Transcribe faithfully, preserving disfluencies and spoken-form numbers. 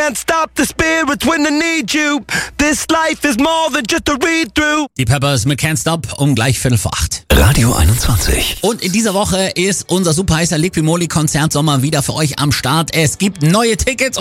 can't stop the spirits when they need you. This life is more than just a read-through. Die Peppers mit Can't Stop um gleich Viertel vor acht. Radio einundzwanzig. Und in dieser Woche ist unser super heißer Liquimoli-Konzert Sommer wieder für euch am Start. Es gibt neue Tickets.